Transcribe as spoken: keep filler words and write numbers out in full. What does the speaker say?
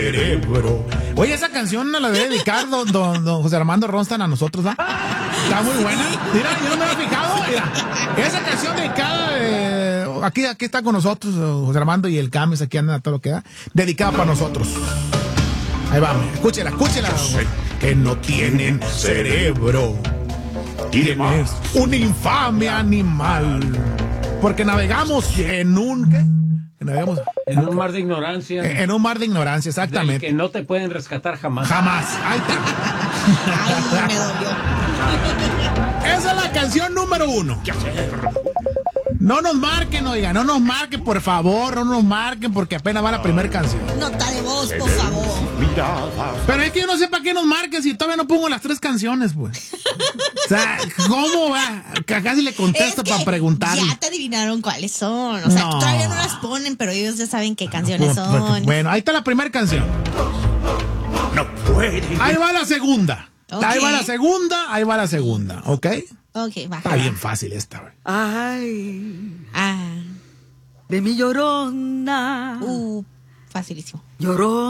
cerebro. Oye, esa canción nos la debe dedicar don, don, don José Armando Ronstan a nosotros, ¿va? Está muy buena. Mira, yo no me había fijado. Mira, esa canción dedicada, eh, aquí, aquí está con nosotros José Armando y el Camis, aquí andan a todo lo que da. Dedicada para nosotros. Ahí vamos, escúchela, escúchela. Que no tienen cerebro. Tienes un infame animal. Porque navegamos en un... ¿qué? Navegamos en un mar de ignorancia. En, en un mar de ignorancia, exactamente. Que no te pueden rescatar jamás. Jamás. Ahí está. Ay, me dolió. Esa es la canción número uno. ¿Qué hacer? No nos marquen, oiga, no nos marquen, por favor, no nos marquen, porque apenas va la primera canción. Nota de voz, por favor. Pero es que yo no sé para qué nos marquen si todavía no pongo las tres canciones, pues. O sea, ¿cómo va? Que casi le contesto es para preguntarle. Ya te adivinaron cuáles son. O sea, no. Todavía no las ponen, pero ellos ya saben qué canciones son. Bueno, ahí está la primera canción. No puede. Ahí va la segunda. Okay. Ahí va la segunda, ahí va la segunda, ¿ok? Ok, va. Está bien fácil esta, güey. Ay. Ah. De mi llorona. Uh, facilísimo. Lloró.